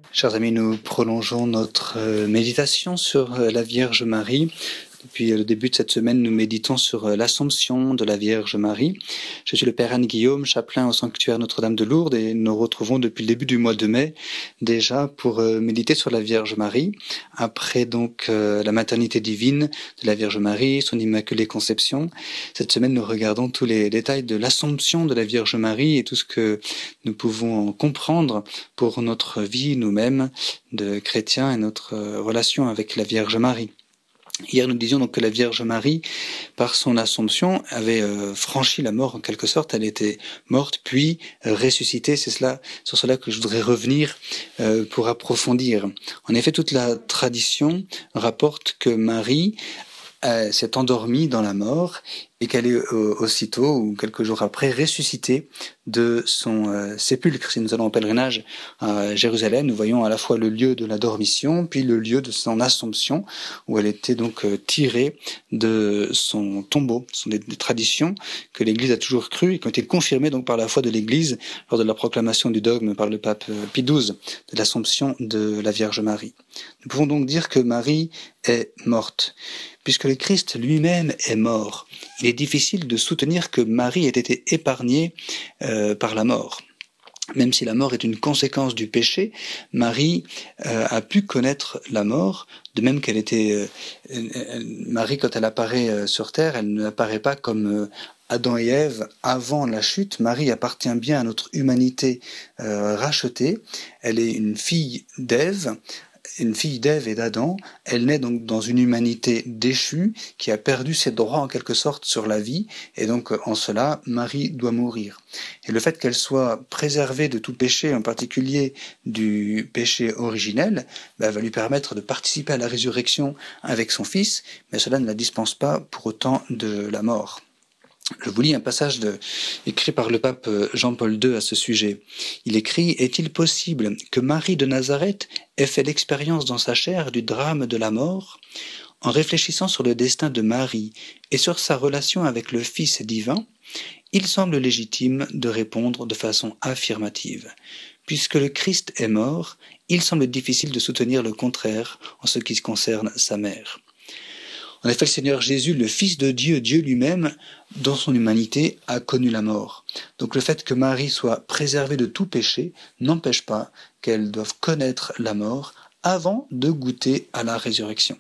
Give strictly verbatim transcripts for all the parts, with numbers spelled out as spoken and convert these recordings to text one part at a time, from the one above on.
Chers amis, nous prolongeons notre méditation sur la Vierge Marie. Depuis le début de cette semaine, nous méditons sur l'Assomption de la Vierge Marie. Je suis le Père Anne-Guillaume, chapelain au sanctuaire Notre-Dame de Lourdes, et nous nous retrouvons depuis le début du mois de mai déjà pour méditer sur la Vierge Marie. Après donc la maternité divine de la Vierge Marie, son Immaculée Conception. Cette semaine, nous regardons tous les détails de l'Assomption de la Vierge Marie et tout ce que nous pouvons comprendre pour notre vie nous-mêmes de chrétiens et notre relation avec la Vierge Marie. Hier, nous disions donc que la Vierge Marie, par son Assomption, avait euh, franchi la mort en quelque sorte. Elle était morte, puis euh, ressuscitée. C'est cela, sur cela que je voudrais revenir euh, pour approfondir. En effet, toute la tradition rapporte que Marie euh, s'est endormie dans la mort et qu'elle est euh, aussitôt, ou quelques jours après, ressuscitée de son euh, sépulcre. Si nous allons en pèlerinage à Jérusalem, nous voyons à la fois le lieu de la dormition, puis le lieu de son Assomption, où elle était donc euh, tirée de son tombeau. Ce sont des, des traditions que l'Église a toujours crues et qui ont été confirmées donc par la foi de l'Église lors de la proclamation du dogme par le pape euh, Pie douze de l'Assomption de la Vierge Marie. Nous pouvons donc dire que Marie est morte, puisque le Christ lui-même est mort. Il est difficile de soutenir que Marie ait été épargnée euh, par la mort. Même si la mort est une conséquence du péché, Marie euh, a pu connaître la mort, de même qu'elle était... Euh, euh, Marie, quand elle apparaît euh, sur terre, elle n'apparaît pas comme... Euh, Adam et Ève, avant la chute. Marie appartient bien à notre humanité euh, rachetée. Elle est une fille d'Ève, une fille d'Ève et d'Adam. Elle naît donc dans une humanité déchue qui a perdu ses droits en quelque sorte sur la vie, et donc en cela, Marie doit mourir. Et le fait qu'elle soit préservée de tout péché, en particulier du péché originel, ben, va lui permettre de participer à la résurrection avec son fils, mais cela ne la dispense pas pour autant de la mort. Je vous lis un passage de, écrit par le pape Jean-Paul deux à ce sujet. Il écrit « Est-il possible que Marie de Nazareth ait fait l'expérience dans sa chair du drame de la mort ? En réfléchissant sur le destin de Marie et sur sa relation avec le Fils divin, il semble légitime de répondre de façon affirmative. Puisque le Christ est mort, il semble difficile de soutenir le contraire en ce qui concerne sa mère. » En effet, le Seigneur Jésus, le Fils de Dieu, Dieu lui-même, dans son humanité, a connu la mort. Donc le fait que Marie soit préservée de tout péché n'empêche pas qu'elle doive connaître la mort avant de goûter à la résurrection.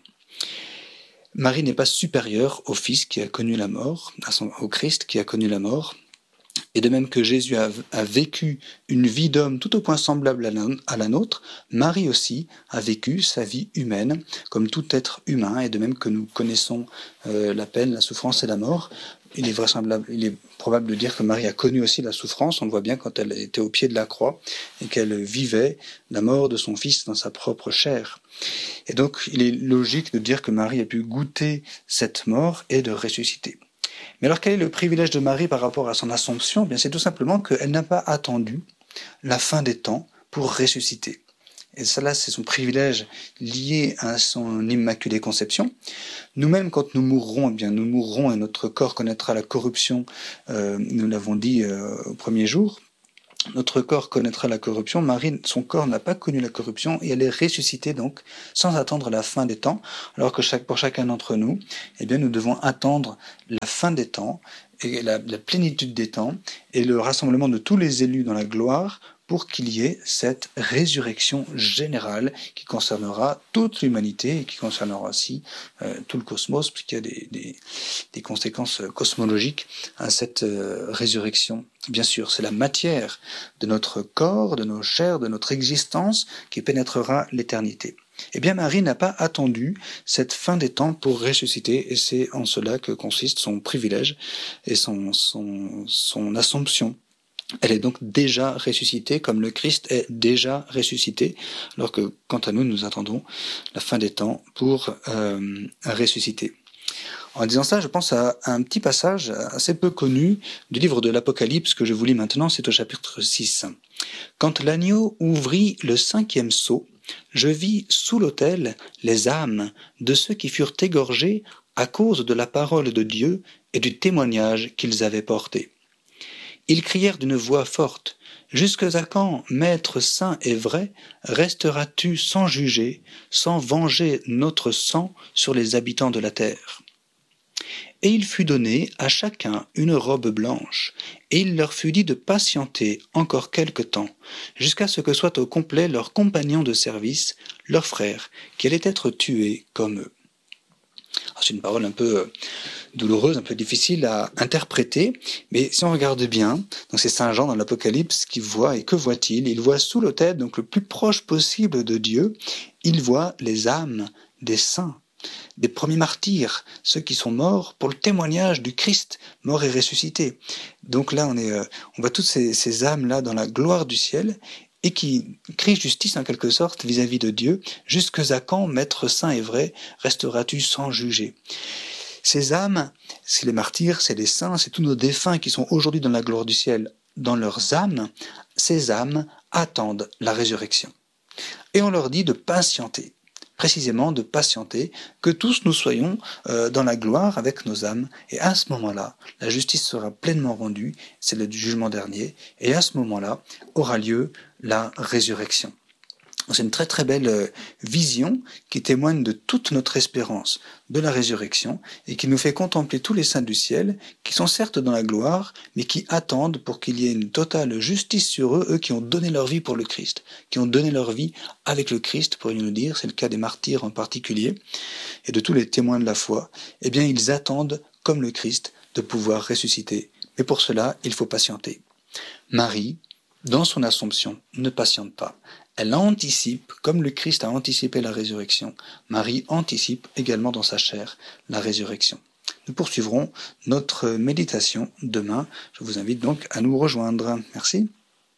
Marie n'est pas supérieure au Fils qui a connu la mort, à son, au Christ qui a connu la mort. Et de même que Jésus a, a vécu une vie d'homme tout au point semblable à la, à la nôtre, Marie aussi a vécu sa vie humaine, comme tout être humain, et de même que nous connaissons euh, la peine, la souffrance et la mort, il est vraisemblable, il est probable de dire que Marie a connu aussi la souffrance. On le voit bien quand elle était au pied de la croix et qu'elle vivait la mort de son fils dans sa propre chair. Et donc, il est logique de dire que Marie a pu goûter cette mort et de ressusciter. Mais alors, quel est le privilège de Marie par rapport à son Assomption ? Bien, c'est tout simplement qu'elle n'a pas attendu la fin des temps pour ressusciter. Et cela, c'est son privilège lié à son Immaculée Conception. Nous-mêmes, quand nous mourrons, eh bien, nous mourrons et notre corps connaîtra la corruption. Euh, nous l'avons dit euh, au premier jour. Notre corps connaîtra la corruption. Marie, son corps n'a pas connu la corruption et elle est ressuscitée donc sans attendre la fin des temps. Alors que chaque, pour chacun d'entre nous, eh bien, nous devons attendre la fin des temps et la, la plénitude des temps et le rassemblement de tous les élus dans la gloire pour qu'il y ait cette résurrection générale qui concernera toute l'humanité et qui concernera aussi euh, tout le cosmos, puisqu'il y a des, des, des conséquences cosmologiques à cette euh, résurrection. Bien sûr, c'est la matière de notre corps, de nos chairs, de notre existence qui pénétrera l'éternité. Eh bien, Marie n'a pas attendu cette fin des temps pour ressusciter, et c'est en cela que consiste son privilège et son, son, son Assomption. Elle est donc déjà ressuscitée, comme le Christ est déjà ressuscité, alors que, quant à nous, nous attendons la fin des temps pour euh, ressusciter. En disant ça, je pense à un petit passage assez peu connu du livre de l'Apocalypse que je vous lis maintenant, c'est au chapitre six. « Quand l'agneau ouvrit le cinquième sceau, je vis sous l'autel les âmes de ceux qui furent égorgés à cause de la parole de Dieu et du témoignage qu'ils avaient porté. Ils crièrent d'une voix forte, « Jusqu'à quand, Maître saint et vrai, resteras-tu sans juger, sans venger notre sang sur les habitants de la terre ?» Et il fut donné à chacun une robe blanche, et il leur fut dit de patienter encore quelque temps, jusqu'à ce que soit au complet leurs compagnons de service, leurs frères, qui allaient être tués comme eux. C'est une parole un peu douloureuse, un peu difficile à interpréter, mais si on regarde bien, donc c'est Saint Jean dans l'Apocalypse qui voit, et que voit-il? Il voit sous l'autel, donc le plus proche possible de Dieu, il voit les âmes des saints, des premiers martyrs, ceux qui sont morts pour le témoignage du Christ, mort et ressuscité. Donc là, on, est, on voit toutes ces, ces âmes-là dans la gloire du ciel, et qui crient justice en quelque sorte vis-à-vis de Dieu. « Jusqu'à quand, Maître saint et vrai, resteras-tu sans juger ?» Ces âmes, c'est les martyrs, c'est les saints, c'est tous nos défunts qui sont aujourd'hui dans la gloire du ciel, dans leurs âmes. Ces âmes attendent la résurrection. Et on leur dit de patienter, précisément de patienter, que tous nous soyons euh, dans la gloire avec nos âmes, et à ce moment-là, la justice sera pleinement rendue, c'est le jugement dernier, et à ce moment-là aura lieu la résurrection. C'est une très très belle vision qui témoigne de toute notre espérance de la résurrection et qui nous fait contempler tous les saints du ciel qui sont certes dans la gloire mais qui attendent pour qu'il y ait une totale justice sur eux, eux qui ont donné leur vie pour le Christ, qui ont donné leur vie avec le Christ, pourrions nous dire, c'est le cas des martyrs en particulier et de tous les témoins de la foi, eh bien ils attendent comme le Christ de pouvoir ressusciter. Mais pour cela, il faut patienter. Marie, dans son Assomption, ne patiente pas. Elle anticipe, comme le Christ a anticipé la résurrection, Marie anticipe également dans sa chair la résurrection. Nous poursuivrons notre méditation demain. Je vous invite donc à nous rejoindre. Merci.